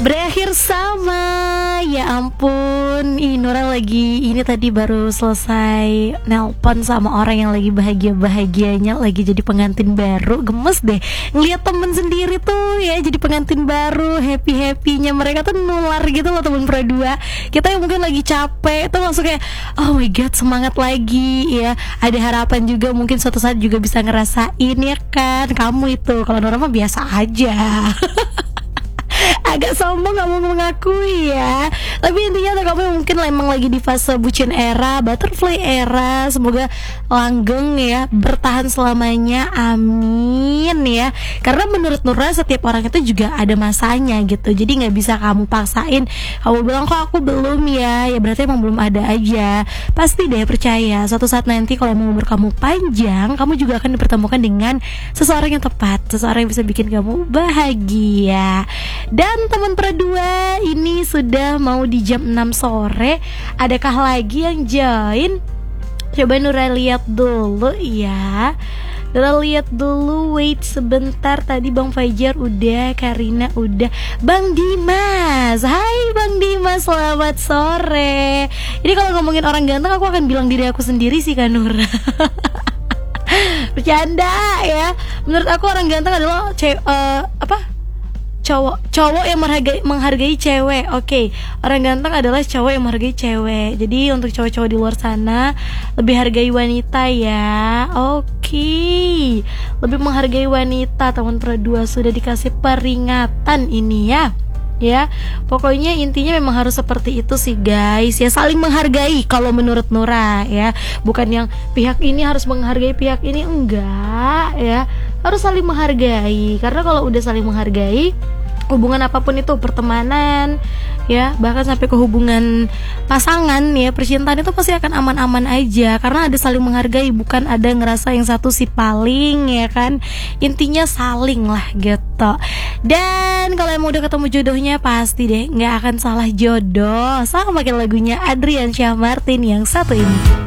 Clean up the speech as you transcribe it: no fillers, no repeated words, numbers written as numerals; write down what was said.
Berakhir sama. Ya ampun, Nura lagi ini tadi baru selesai nelpon sama orang yang lagi bahagia-bahagianya, lagi jadi pengantin baru. Gemes deh ngeliat temen sendiri tuh ya jadi pengantin baru, happy-happynya mereka tuh nular gitu loh temen Pro2. Kita yang mungkin lagi capek tuh langsung kayak oh my god, semangat lagi ya. Ada harapan juga mungkin suatu saat juga bisa ngerasain ya kan kamu itu. Kalau Nura mah biasa aja. Agak sombong gak mau mengakui ya. Tapi intinya kamu yang mungkin emang lagi di fase bucin era, butterfly era, semoga langgeng ya, bertahan selamanya, amin ya. Karena menurut Nura setiap orang itu juga ada masanya gitu. Jadi gak bisa kamu paksain. Kamu bilang kok aku belum ya, ya berarti emang belum ada aja. Pasti deh percaya, suatu saat nanti kalau umur kamu panjang, kamu juga akan dipertemukan dengan seseorang yang tepat, seseorang yang bisa bikin kamu bahagia. Dan teman Pro2, ini sudah mau di jam 6 sore. Adakah lagi yang join? Coba Nura lihat dulu ya. Nura lihat dulu, wait sebentar. Tadi Bang Fajar udah, Karina udah, Bang Dimas. Hai Bang Dimas, selamat sore. Ini kalau ngomongin orang ganteng aku akan bilang diri aku sendiri sih kan Nura. Bercanda ya. Menurut aku orang ganteng adalah cowok yang menghargai cewek. Oke. Orang ganteng adalah cowok yang menghargai cewek. Jadi untuk cowok-cowok di luar sana, lebih hargai wanita ya. Oke. Lebih menghargai wanita. Teman Pro2 sudah dikasih peringatan ini ya. Ya, pokoknya intinya memang harus seperti itu sih guys. Ya saling menghargai kalau menurut Nura ya. Bukan yang pihak ini harus menghargai pihak ini, enggak ya. Harus saling menghargai. Karena kalau udah saling menghargai, hubungan apapun itu, pertemanan ya, bahkan sampai ke hubungan pasangan ya, percintaan itu pasti akan aman-aman aja. Karena ada saling menghargai, bukan ada ngerasa yang satu si paling ya kan. Intinya saling lah gitu. Dan kalau emang udah ketemu jodohnya, pasti deh gak akan salah jodoh. Sama pakai lagunya Adrian Syah Martin yang satu ini.